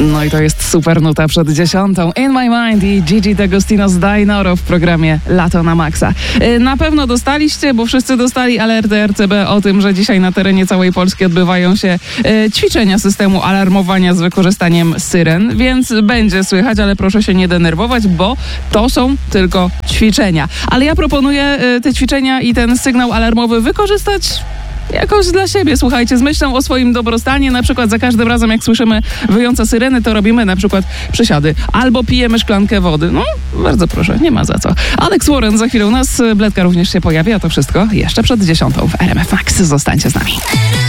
No i to jest super nuta przed 10. In My Mind i Gigi D'Agostino z Dainoro w programie Lato na Maxa. Na pewno dostaliście, bo wszyscy dostali alerty RCB o tym, że dzisiaj na terenie całej Polski odbywają się ćwiczenia systemu alarmowania z wykorzystaniem syren, więc będzie słychać, ale proszę się nie denerwować, bo to są tylko ćwiczenia. Ale ja proponuję te ćwiczenia i ten sygnał alarmowy wykorzystać jakoś dla siebie, słuchajcie, z myślą o swoim dobrostanie, na przykład za każdym razem, jak słyszymy wyjące syreny, to robimy na przykład przysiady, albo pijemy szklankę wody. No, bardzo proszę, nie ma za co. Alex Warren za chwilę u nas, Bledka również się pojawi, a to wszystko jeszcze przed 10 w RMF Max. Zostańcie z nami.